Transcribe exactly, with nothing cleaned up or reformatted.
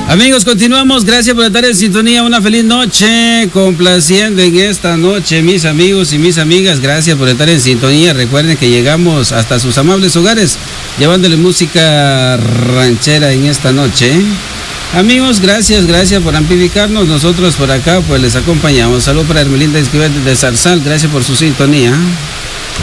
Amigos, continuamos. Gracias por estar en sintonía. Una feliz noche, complaciendo en esta noche, mis amigos y mis amigas. Gracias por estar en sintonía. Recuerden que llegamos hasta sus amables hogares, llevándole música ranchera en esta noche. Amigos, gracias, gracias por amplificarnos. Nosotros por acá, pues les acompañamos. Saludos para Hermelinda Esquivel de Zarzal. Gracias por su sintonía.